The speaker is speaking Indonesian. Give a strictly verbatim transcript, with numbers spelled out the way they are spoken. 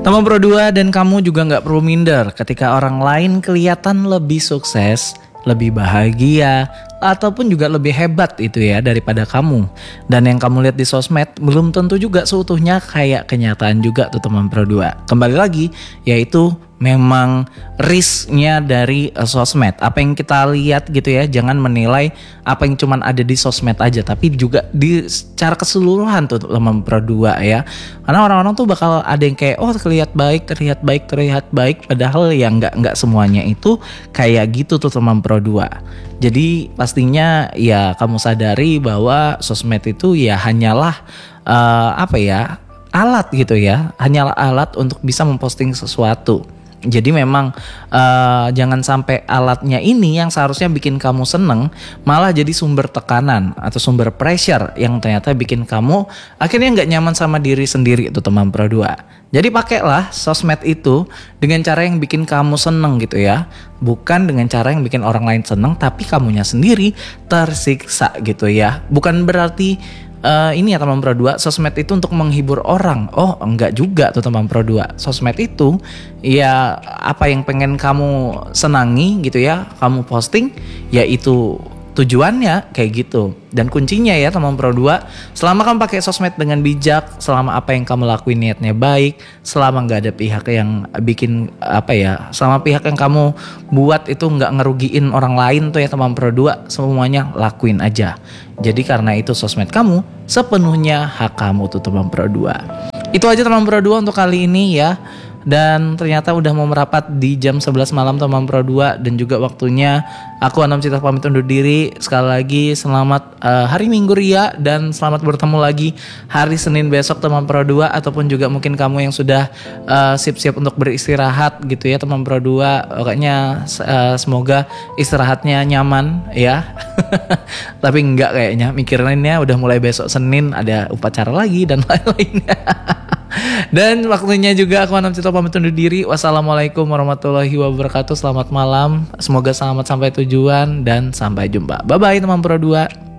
Teman Pro dua dan kamu juga nggak perlu minder ketika orang lain kelihatan lebih sukses, lebih bahagia, ataupun juga lebih hebat itu ya daripada kamu. Dan yang kamu lihat di sosmed belum tentu juga seutuhnya kayak kenyataan juga tuh teman Pro dua. Kembali lagi, yaitu memang risknya dari uh, sosmed. Apa yang kita lihat gitu ya, jangan menilai apa yang cuman ada di sosmed aja, tapi juga di secara keseluruhan tuh teman Pro dua ya. Karena orang-orang tuh bakal ada yang kayak oh terlihat baik, terlihat baik, terlihat baik, padahal ya nggak nggak semuanya itu kayak gitu tuh teman Pro dua. Jadi pastinya ya kamu sadari bahwa sosmed itu ya hanyalah uh, apa ya alat gitu ya, hanyalah alat untuk bisa memposting sesuatu. Jadi memang uh, jangan sampai alatnya ini yang seharusnya bikin kamu seneng malah jadi sumber tekanan atau sumber pressure yang ternyata bikin kamu akhirnya nggak nyaman sama diri sendiri itu teman Pro dua. Jadi pakailah sosmed itu dengan cara yang bikin kamu seneng gitu ya, bukan dengan cara yang bikin orang lain seneng tapi kamunya sendiri tersiksa gitu ya. Bukan berarti Uh, ini ya teman Pro dua, sosmed itu untuk menghibur orang. Oh enggak juga tuh teman Pro dua. Sosmed itu ya apa yang pengen kamu senangi gitu ya, kamu posting ya itu tujuannya kayak gitu. Dan kuncinya ya teman Pro dua, selama kamu pakai sosmed dengan bijak, selama apa yang kamu lakuin niatnya baik, selama gak ada pihak yang bikin apa ya, selama pihak yang kamu buat itu gak ngerugiin orang lain tuh ya teman Pro dua, semuanya lakuin aja. Jadi karena itu sosmed kamu sepenuhnya hak kamu tuh teman Pro dua. Itu aja teman Pro dua untuk kali ini ya. Dan ternyata udah mau merapat di jam sebelas malam teman Pro dua. Dan juga waktunya aku Anam Cita pamit undur diri. Sekali lagi selamat uh, hari Minggu Ria. Dan selamat bertemu lagi hari Senin besok teman Pro dua. Ataupun juga mungkin kamu yang sudah uh, siap-siap untuk beristirahat gitu ya teman Pro dua. Pokoknya uh, semoga istirahatnya nyaman ya. Tapi enggak kayaknya, mikirinnya udah mulai besok Senin ada upacara lagi dan lain-lainnya. Dan waktunya juga aku Anam Cito pamit undur diri. Wassalamualaikum warahmatullahi wabarakatuh. Selamat malam, semoga selamat sampai tujuan dan sampai jumpa. Bye bye teman Pro dua.